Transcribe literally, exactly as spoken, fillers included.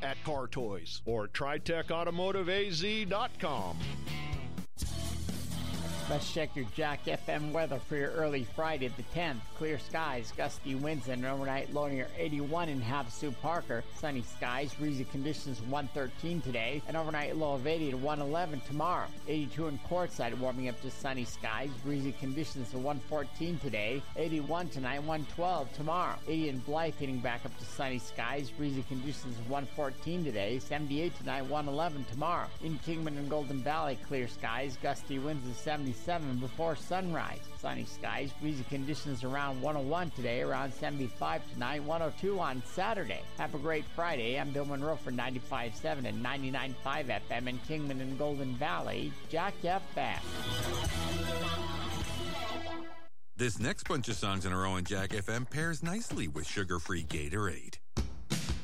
at Car Toys or tri tech automotive a z dot com. Let's check your Jack F M weather for your early Friday the tenth. Clear skies, gusty winds, and an overnight low near eighty-one in Havasu Parker. Sunny skies, breezy conditions one thirteen today. An overnight low of eighty to one eleven tomorrow. eighty-two in Quartzsite, warming up to sunny skies, breezy conditions to one fourteen today. eighty-one tonight, one twelve tomorrow. eighty in Blythe, heading back up to sunny skies, breezy conditions of one fourteen today. seventy-eight tonight, one eleven tomorrow. In Kingman and Golden Valley, clear skies, gusty winds of seventy-seven before sunrise. Sunny skies, breezy conditions around one oh one today, around seventy-five tonight, one oh two on Saturday. Have a great Friday. I'm Bill Monroe for ninety-five point seven and ninety-nine point five F M in Kingman and Golden Valley. Jack F M. This next bunch of songs in a row on Jack F M pairs nicely with sugar-free Gatorade.